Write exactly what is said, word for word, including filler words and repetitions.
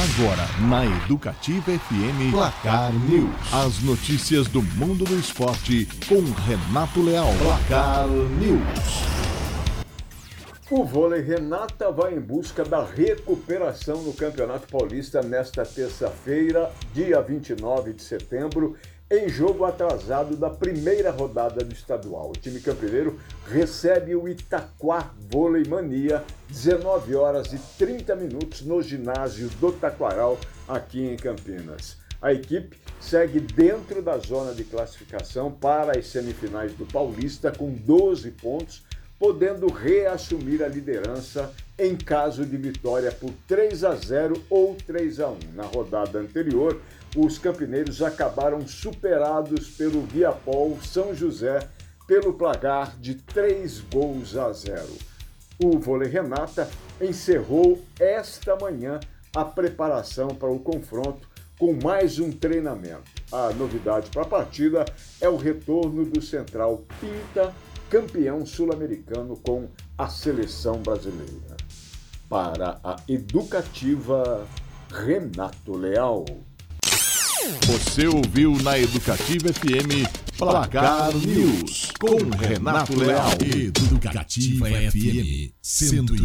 Agora, na Educativa F M, Placar News. As notícias do mundo do esporte com Renato Leal. Placar News. O vôlei Renata vai em busca da recuperação no Campeonato Paulista nesta terça-feira, dia vinte e nove de setembro, em jogo atrasado da primeira rodada do estadual. O time campineiro recebe o Itaquá Vôlei Mania, dezenove horas e trinta minutos, no ginásio do Taquaral, aqui em Campinas. A equipe segue dentro da zona de classificação para as semifinais do Paulista com doze pontos, podendo reassumir a liderança em caso de vitória por três a zero ou três a um. Na rodada anterior, os campineiros acabaram superados pelo Viapol São José pelo placar de três gols a zero. O vôlei Renata encerrou esta manhã a preparação para o confronto com mais um treinamento. A novidade para a partida é o retorno do central Pinta, campeão sul-americano com a seleção brasileira. Para a Educativa, Renato Leal. Você ouviu na Educativa F M Placar News com Renato Leal. Educativa F M, cento